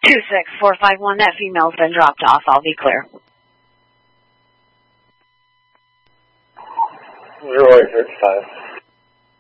26451, that female's been dropped off. I'll be clear. 0835.